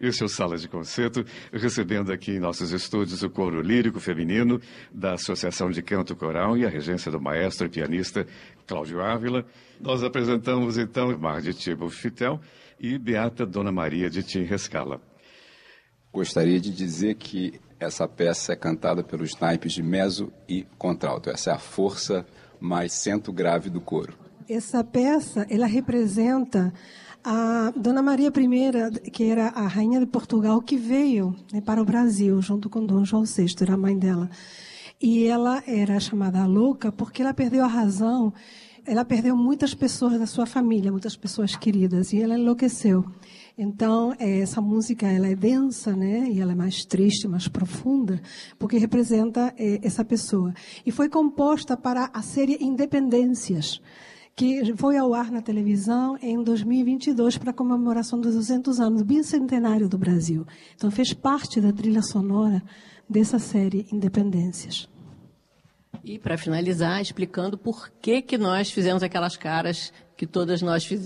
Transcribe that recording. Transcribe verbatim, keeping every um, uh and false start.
Este é o Sala de Concerto, recebendo aqui em nossos estúdios o coro lírico feminino da Associação de Canto Coral e a regência do maestro e pianista Cláudio Ávila. Nós apresentamos então Mar de Tibo Fitel e Beata Dona Maria de Tim Rescala. Gostaria de dizer que essa peça é cantada pelos naipes de mezzo e contralto. Essa é a força mais cento grave do coro. Essa peça, ela representa a Dona Maria I, que era a rainha de Portugal, que veio, né, para o Brasil, junto com Dom João sexto, era a mãe dela. E ela era chamada louca porque ela perdeu a razão, ela perdeu muitas pessoas da sua família, muitas pessoas queridas, e ela enlouqueceu. Então, essa música ela é densa, né? E ela é mais triste, mais profunda, porque representa é, essa pessoa. E foi composta para a série Independências, que foi ao ar na televisão em dois mil e vinte e dois para a comemoração dos duzentos anos, bicentenário do Brasil. Então, fez parte da trilha sonora dessa série Independências. E, para finalizar, explicando por que, que nós fizemos aquelas caras que todas nós fizemos.